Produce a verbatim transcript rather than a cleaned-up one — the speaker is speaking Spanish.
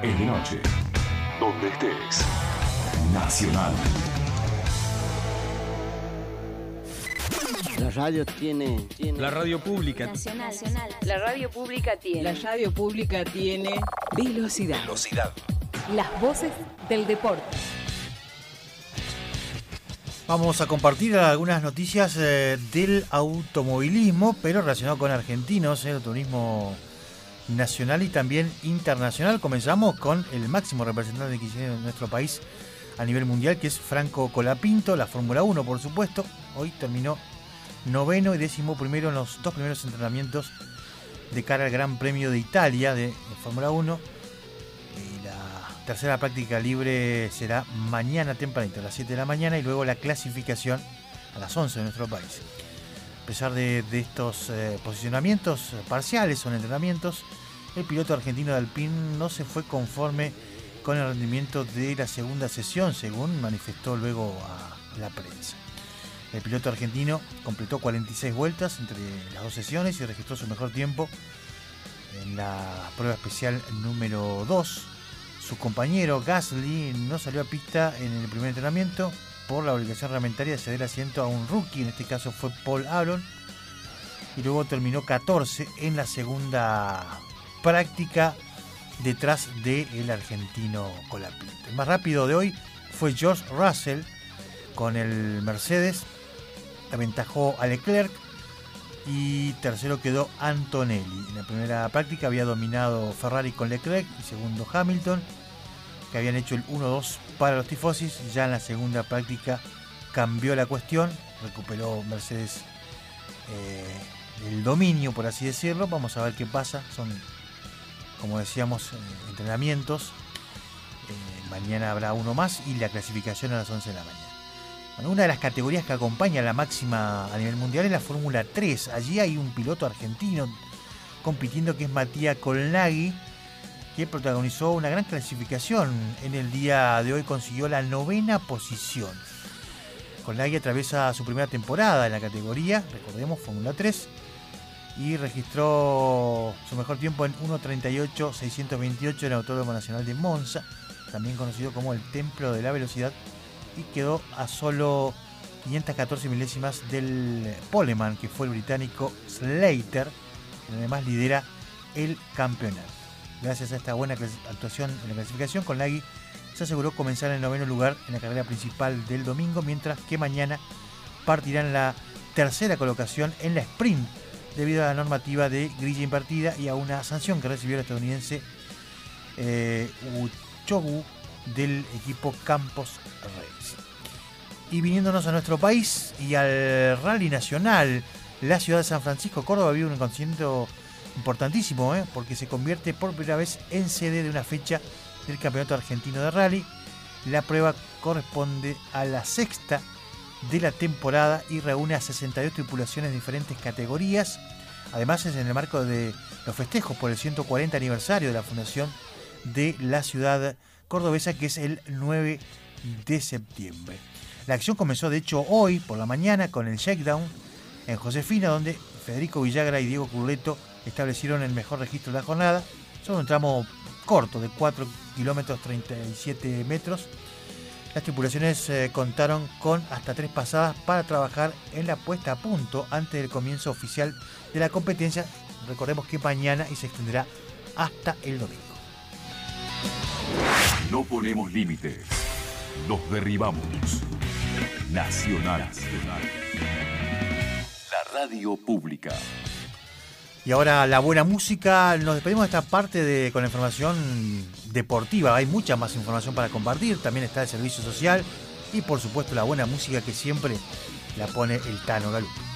Es de noche. Donde estés. Nacional. La radio tiene, tiene... La radio pública. Nacional, nacional. La radio pública tiene. La radio pública tiene velocidad. Velocidad. Las voces del deporte. Vamos a compartir algunas noticias eh, del automovilismo, pero relacionado con argentinos, el turismo nacional y también internacional. Comenzamos con el máximo representante que tiene nuestro país a nivel mundial, que es Franco Colapinto, la Fórmula uno, por supuesto. Hoy terminó noveno y décimo primero en los dos primeros entrenamientos de cara al Gran Premio de Italia de, de Fórmula uno. Y la tercera práctica libre será mañana tempranito, a las siete de la mañana, y luego la clasificación a las once de nuestro país. A pesar de, de estos eh, posicionamientos parciales, son entrenamientos, el piloto argentino de Alpine no se fue conforme con el rendimiento de la segunda sesión, según manifestó luego a la prensa. El piloto argentino completó cuarenta y seis vueltas entre las dos sesiones y registró su mejor tiempo en la prueba especial número dos. Su compañero Gasly no salió a pista en el primer entrenamiento por la obligación reglamentaria de ceder asiento a un rookie, en este caso fue Paul Aron, y luego terminó catorce en la segunda práctica detrás del argentino Colapinto. El más rápido de hoy fue George Russell con el Mercedes, aventajó a Leclerc y tercero quedó Antonelli. En la primera práctica había dominado Ferrari con Leclerc y segundo Hamilton, que habían hecho el uno dos para los tifosis. Ya en la segunda práctica cambió la cuestión, recuperó Mercedes eh, el dominio, por así decirlo. Vamos a ver qué pasa. Son, como decíamos, eh, entrenamientos. Eh, mañana habrá uno más y la clasificación a las once de la mañana. Bueno, una de las categorías que acompaña la máxima a nivel mundial es la Fórmula tres. Allí hay un piloto argentino compitiendo que es Matías Colnaghi, que protagonizó una gran clasificación. En el día de hoy consiguió la novena posición. Colnaghi atraviesa su primera temporada en la categoría, recordemos, Fórmula tres, y registró su mejor tiempo en uno treinta y ocho seiscientos veintiocho en el Autódromo Nacional de Monza, también conocido como el Templo de la Velocidad, y quedó a solo quinientas catorce milésimas del poleman, que fue el británico Slater, que además lidera el campeonato. Gracias a esta buena actuación en la clasificación, Colnaghi se aseguró comenzar en el noveno lugar en la carrera principal del domingo, mientras que mañana partirá en la tercera colocación en la sprint, debido a la normativa de grilla invertida y a una sanción que recibió el estadounidense eh, Uchogu del equipo Campos Reyes. Y viniéndonos a nuestro país y al rally nacional, la ciudad de San Francisco, Córdoba, vive un acontecimiento importantísimo, ¿eh? porque se convierte por primera vez en sede de una fecha del Campeonato Argentino de Rally. La prueba corresponde a la sexta de la temporada y reúne a sesenta y dos tripulaciones de diferentes categorías. Además, es en el marco de los festejos por el ciento cuarenta aniversario de la fundación de la ciudad cordobesa, que es el nueve de septiembre. La acción comenzó de hecho hoy por la mañana con el shakedown en Josefina, donde Federico Villagra y Diego Curleto establecieron el mejor registro de la jornada. Sobre un tramo corto de cuatro kilómetros treinta y siete metros. Las tripulaciones eh, contaron con hasta tres pasadas para trabajar en la puesta a punto antes del comienzo oficial de la competencia. Recordemos que mañana y se extenderá hasta el domingo. No ponemos límites, los derribamos. Nacional. La radio pública. Y ahora la buena música. Nos despedimos de esta parte de, con la información deportiva. Hay mucha más información para compartir. También está el servicio social y por supuesto la buena música que siempre la pone el Tano Galup.